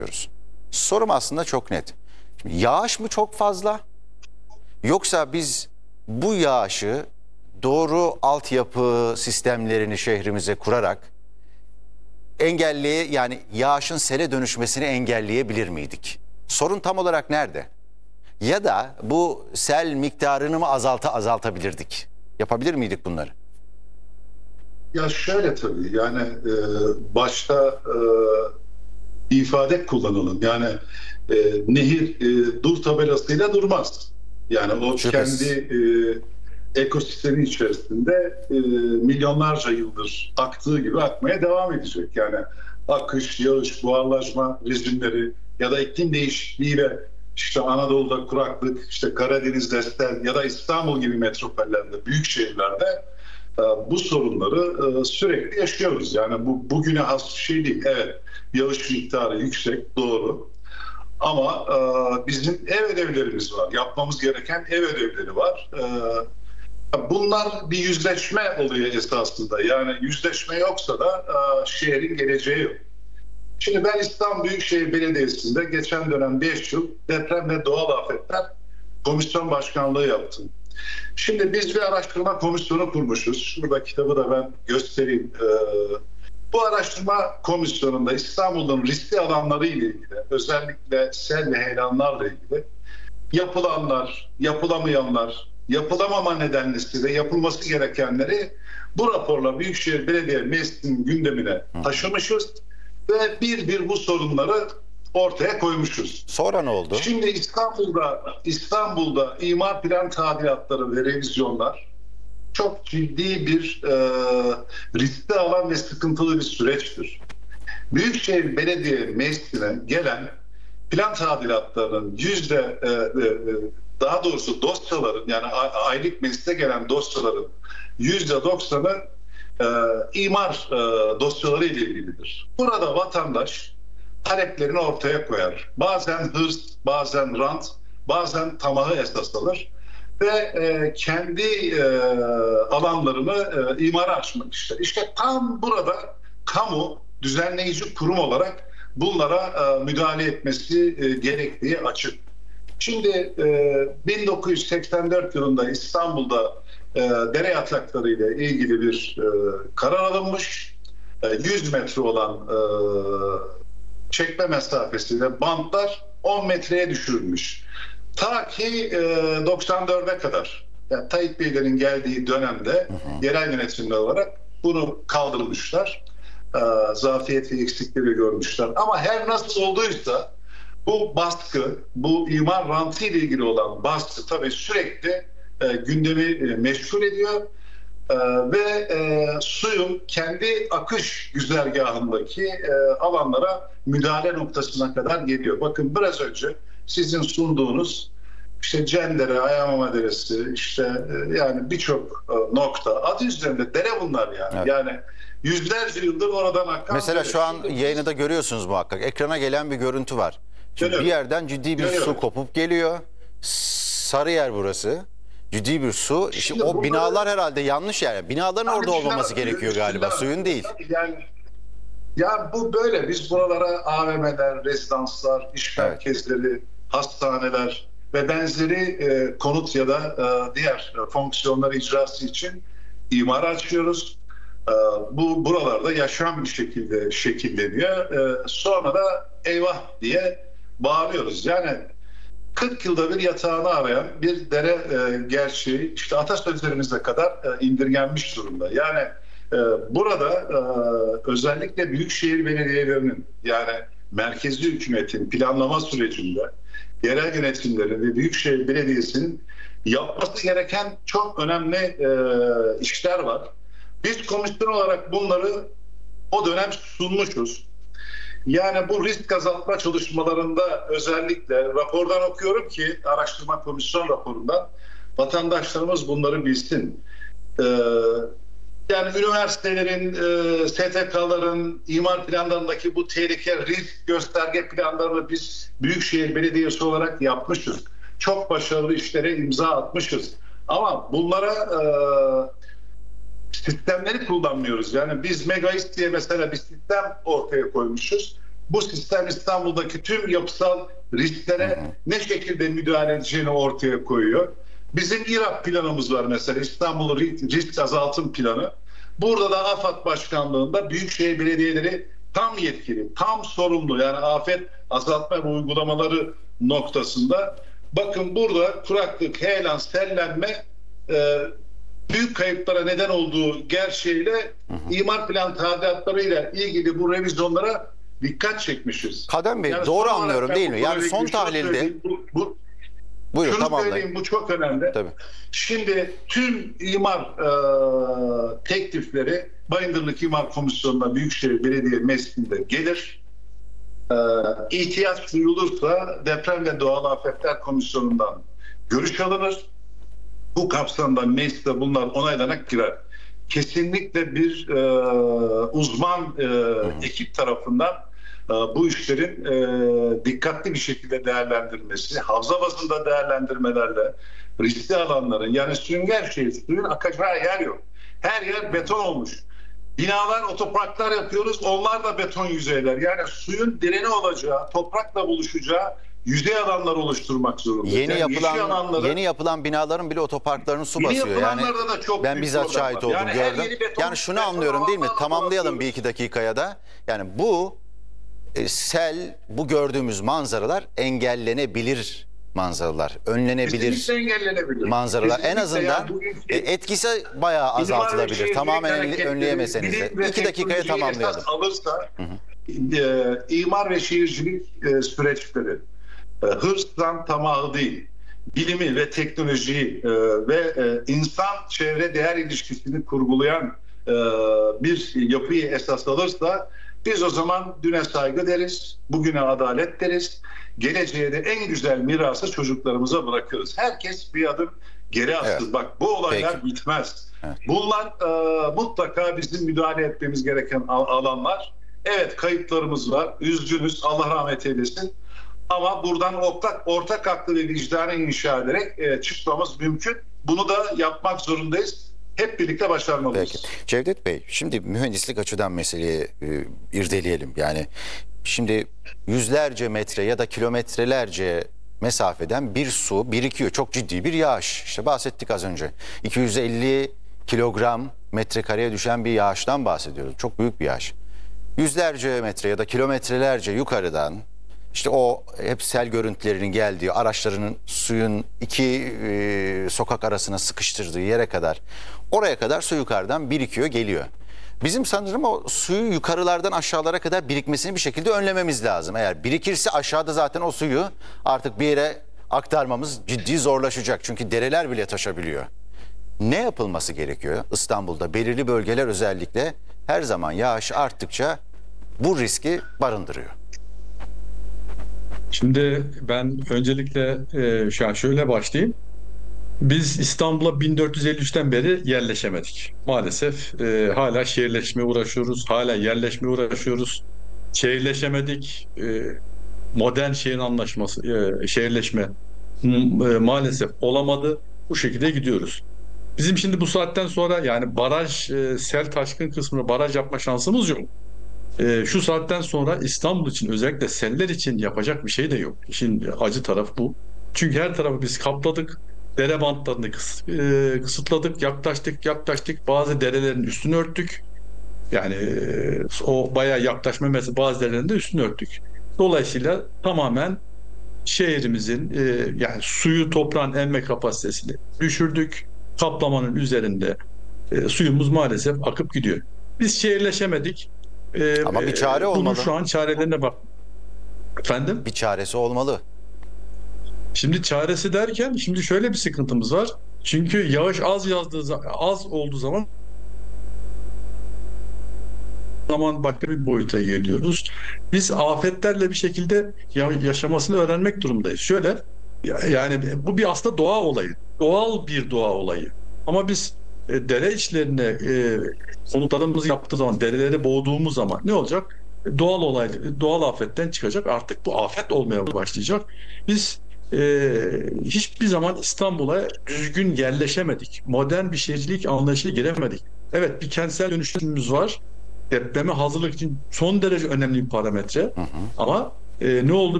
yapıyoruz. Sorum aslında çok net. Şimdi yağış mı çok fazla? Yoksa biz bu yağışı doğru altyapı sistemlerini şehrimize kurarak yani yağışın sele dönüşmesini engelleyebilir miydik? Sorun tam olarak nerede? Ya da bu sel miktarını mı azaltabilirdik? Yapabilir miydik bunları? Ya şöyle tabii yani başta ifade kullanalım. Yani nehir dur tabelasıyla durmaz. Yani o Şüphesiz. kendi ekosistemin içerisinde milyonlarca yıldır aktığı gibi akmaya devam edecek. Yani akış, yağış, buharlaşma rejimleri ya da iklim değişikliğiyle işte Anadolu'da kuraklık, işte Karadeniz'de sel ya da İstanbul gibi metropollerde, büyük şehirlerde bu sorunları sürekli yaşıyoruz. Yani bu bugüne has bir şey değil. Evet, yağış miktarı yüksek, doğru. Ama bizim ev ödevlerimiz var. Yapmamız gereken ev ödevleri var. Bunlar bir yüzleşme oluyor esasında. Yani yüzleşme yoksa da şehrin geleceği yok. Şimdi ben İstanbul Büyükşehir Belediyesi'nde geçen dönem 5 yıl deprem ve doğal afetler komisyon başkanlığı yaptım. Şimdi biz bir araştırma komisyonu kurmuşuz. Şurada kitabı da ben göstereyim. Bu araştırma komisyonunda İstanbul'un riskli alanları ile ilgili, özellikle sel ve heyelanlarla ilgili yapılanlar, yapılamayanlar, yapılamama nedenlisi ve yapılması gerekenleri bu raporla Büyükşehir Belediye Meclisi'nin gündemine taşımışız ve bir bu sorunları ortaya koymuşuz. Sonra ne oldu? Şimdi İstanbul'da imar plan tadilatları ve revizyonlar çok ciddi bir riskli alan ve sıkıntılı bir süreçtir. Büyükşehir Belediye Meclisi'ne gelen plan tadilatlarının daha doğrusu dosyaların, yani aylık meclise gelen dosyaların %90'ı imar dosyaları ile ilgilidir. Burada vatandaş taleplerini ortaya koyar. Bazen hırs, bazen rant, bazen tamahı esas alır ve kendi alanlarını imara açmak ister. İşte tam burada kamu düzenleyici kurum olarak bunlara müdahale etmesi gerektiği açık. Şimdi 1984 yılında İstanbul'da dere yatakları ile ilgili bir karar alınmış. 100 metre olan çekme mesafesiyle bantlar 10 metreye düşürülmüş. Ta ki 94'e kadar, yani Tayyip Beylerin geldiği dönemde yerel yönetimler olarak bunu kaldırmışlar. Zafiyet ve eksikleri görmüşler. Ama her nasıl olduysa bu baskı, bu imar rantı ile ilgili olan baskı tabii sürekli gündemi meşgul ediyor. Ve suyun kendi akış güzergahındaki alanlara müdahale noktasına kadar geliyor. Bakın biraz önce sizin sunduğunuz işte Cendere, Ayamama Deresi, işte yani birçok nokta adı üzerinde dere bunlar yani. Evet. Yani yüzlerce yıldır oradan akan. Mesela şu an yayını da görüyorsunuz muhakkak. Ekrana gelen bir görüntü var. Şimdi bir yerden ciddi bir su kopup geliyor. Sarıyer burası. Ciddi bir su. İşte o binalar herhalde yanlış yani. Binaların orada olmaması gerekiyor galiba. Suyun değil. Yani ya bu böyle. Biz buralara AVM'ler, rezidanslar, iş merkezleri, hastaneler ve benzeri konut ya da diğer fonksiyonlar icrası için imar açıyoruz. Bu buralarda yaşam bir şekilde şekilleniyor. Sonra da eyvah diye bağırıyoruz. Yani 40 yılda bir yatağını arayan bir dere gerçeği işte atasözlerimize kadar indirgenmiş durumda. Yani burada özellikle büyükşehir belediyelerinin, yani merkezi hükümetin planlama sürecinde yerel yönetimlerin ve büyükşehir belediyesinin yapması gereken çok önemli işler var. Biz komisyon olarak bunları o dönem sunmuşuz. Yani bu risk azaltma çalışmalarında özellikle rapordan okuyorum ki, araştırma komisyon raporundan, vatandaşlarımız bunları bilsin. Yani üniversitelerin, STK'ların imar planlarındaki bu tehlike risk gösterge planlarını biz Büyükşehir Belediyesi olarak yapmışız. Çok başarılı işlere imza atmışız. Ama bunlara sistemleri kullanmıyoruz. Yani biz Megaist diye mesela bir sistem ortaya koymuşuz. bu sistem İstanbul'daki tüm yapısal risklere ne şekilde müdahale edeceğini ortaya koyuyor. Bizim İRAP planımız var mesela, İstanbul Risk Azaltım Planı. Burada da AFAD Başkanlığı'nda büyükşehir belediyeleri tam yetkili, tam sorumlu, yani afet azaltma ve uygulamaları noktasında. Bakın burada kuraklık, heyelan, sellenme büyük kayıplara neden olduğu gerçeğiyle imar plan tadilatlarıyla ilgili bu revizyonlara dikkat çekmişiz. Kadem Bey, Yani doğru son olarak anlıyorum ben değil bu mi? Yani konuyla son ilgili şunu tahlilde... söyleyeyim. Buyurun, Şunu tamamlayın. söyleyeyim, bu çok önemli. Tabii. Şimdi tüm imar teklifleri Bayındırlık İmar Komisyonu'na Büyükşehir Belediye Meclisi'nde gelir. İhtiyaç duyulursa Deprem ve Doğal Afetler Komisyonu'ndan görüş alınır. Bu kapsamda mecliste bunlar onaylanarak girer. Kesinlikle bir uzman ekip tarafından bu işlerin dikkatli bir şekilde değerlendirilmesi, havza bazında değerlendirmelerle riskli alanların, yani sünger suyun akacağı yer yok. Her yer beton olmuş. Binalar, otoparklar yapıyoruz. Onlar da beton yüzeyler. Yani suyun direni olacağı, toprakla buluşacağı yüzey alanlar oluşturmak zorunda. Yeni yapılan binaların bile otoparklarının su basıyor. Yani da çok ben büyük bizzat problem şahit var. oldum, Yani gördüm. Yani şunu anlıyorum değil mi? Tamamlayalım bir iki dakikaya da. Yani bu sel, bu gördüğümüz manzaralar engellenebilir manzaralar, önlenebilir manzaralar. En azından etkisi bayağı azaltılabilir. Tamamen önleyemeseniz de. 2 dakikaya tamamlayalım. Alırsa imar ve şehircilik süreçleri hırsdan tamahı değil, bilimi ve teknolojiyi ve insan çevre değer ilişkisini kurgulayan bir yapıyı esas alırsa biz o zaman düne saygı deriz, bugüne adalet deriz, geleceğe de en güzel mirası çocuklarımıza bırakırız. Herkes bir adım geri atsın. Evet. Bak, bu olaylar bitmez. Evet. Bunlar mutlaka bizim müdahale etmemiz gereken alanlar. Evet, kayıplarımız var. Üzgünüz, Allah rahmet eylesin. Ama buradan ortak aklı ve vicdanı inşa ederek çıkmamız mümkün. Bunu da yapmak zorundayız. Hep birlikte başarmalıyız. Peki. Cevdet Bey, şimdi mühendislik açıdan meseleyi irdeleyelim. Yani şimdi yüzlerce metre ya da kilometrelerce mesafeden bir su birikiyor. Çok ciddi bir yağış. İşte bahsettik az önce. 250 kilogram metrekareye düşen bir yağıştan bahsediyoruz. Çok büyük bir yağış. Yüzlerce metre ya da kilometrelerce yukarıdan işte o hep sel görüntülerinin geldiği, araçlarının suyun iki sokak arasına sıkıştırdığı yere kadar, oraya kadar su yukarıdan birikiyor, geliyor. Bizim sanırım o suyu yukarılardan aşağılara kadar birikmesini bir şekilde önlememiz lazım. Eğer birikirse aşağıda zaten o suyu artık bir yere aktarmamız ciddi zorlaşacak. Çünkü dereler bile taşabiliyor. Ne yapılması gerekiyor? İstanbul'da belirli bölgeler özellikle her zaman yağış arttıkça bu riski barındırıyor. Şimdi ben öncelikle şöyle başlayayım. Biz İstanbul'a 1453'ten beri yerleşemedik. Maalesef hala şehirleşmeye uğraşıyoruz, hala yerleşmeye uğraşıyoruz. Şehirleşemedik. Modern şehir anlaşması, şehirleşme maalesef olamadı. Bu şekilde gidiyoruz. Bizim şimdi bu saatten sonra yani baraj, sel taşkın kısmını baraj yapma şansımız yok. Şu saatten sonra İstanbul için, özellikle seller için yapacak bir şey de yok. İşin acı tarafı bu. Çünkü her tarafı biz kapladık. Dere bantlarını kısıtladık, yaklaştık. Bazı derelerin üstünü örttük. Yani o bayağı yaklaşma mesela, bazı derelerin de üstünü örttük. Dolayısıyla tamamen şehrimizin yani suyu, toprağın emme kapasitesini düşürdük. Kaplamanın üzerinde suyumuz maalesef akıp gidiyor. Biz şehirleşemedik. Ama bir çare olmalı. Bunun şu an çarelerine bak. Efendim? Bir çaresi olmalı. Şimdi çaresi derken şimdi şöyle bir sıkıntımız var. Çünkü yağış az olduğu zaman başka bir boyuta geliyoruz. Biz afetlerle bir şekilde yaşamasını öğrenmek durumundayız. Şöyle, yani bu bir aslında doğa olayı. Doğal bir doğa olayı. Ama biz dere içlerine konutlarımızı yaptığı zaman, dereleri boğduğumuz zaman ne olacak? Doğal afetten çıkacak. Artık bu afet olmaya başlayacak. Biz hiçbir zaman İstanbul'a düzgün yerleşemedik. Modern bir şehircilik anlayışına giremedik. Evet, bir kentsel dönüşümümüz var. depreme hazırlık için son derece önemli bir parametre. Ama ne oldu?